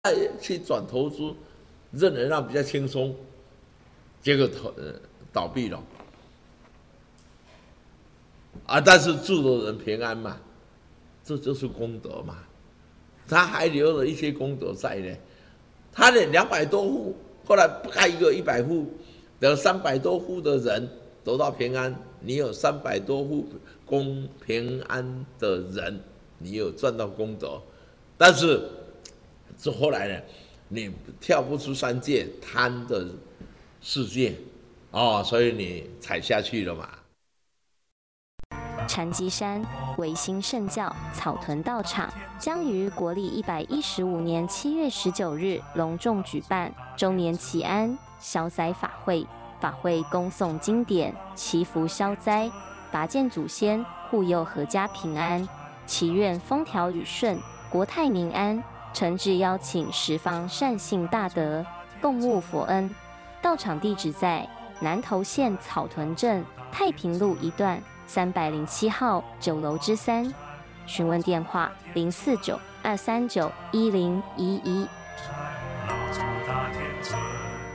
去转投资，认为那比较轻松，结果倒闭了啊！但是住的人平安嘛，这就是功德嘛。他还留了一些功德在呢。他的200多户，后来盖一个100户，得300多户的人得到平安。你有300多户平安的人，你有赚到功德。但是这后来呢，你跳不出三界贪的世界，所以你踩下去了嘛。 禅机山维新圣教草屯道场将于国历115年7月19日隆重举办周年祈安消灾法会，法会恭诵经典，祈福消灾，拔剑祖先，护佑阖家平安，祈愿风调雨顺，国泰民安。诚挚邀请十方善信大德共沐佛恩。道场地址在南投县草屯镇太平路一段307号9楼之3，询问电话049-239-1011。